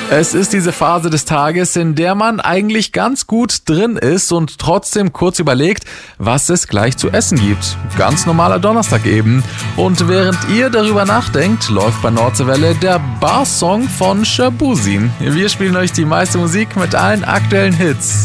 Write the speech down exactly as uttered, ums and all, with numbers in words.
Es ist diese Phase des Tages, in der man eigentlich ganz gut drin ist und trotzdem kurz überlegt, was es gleich zu essen gibt. Ganz normaler Donnerstag eben. Und während ihr darüber nachdenkt, läuft bei Nordseewelle der Bar-Song von Shaboozin. Wir spielen euch die meiste Musik mit allen aktuellen Hits.